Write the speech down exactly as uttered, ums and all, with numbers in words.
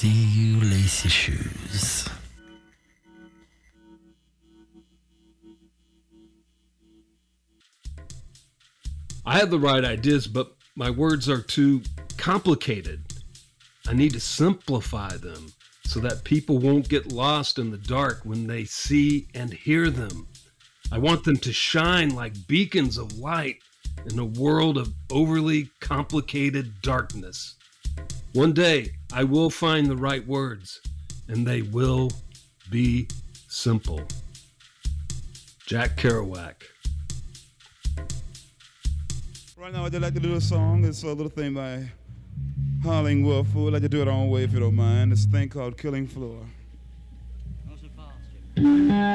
See you, lacy shoes. I have the right ideas, but my words are too complicated. I need to simplify them so that people won't get lost in the dark when they see and hear them. I want them to shine like beacons of light in a world of overly complicated darkness. One day, I will find the right words, and they will be simple. Jack Kerouac. Right now, I'd like to do a song. It's a little thing by Howling Wolf. We'd like to do it our own way, if you don't mind. It's a thing called Killing Floor.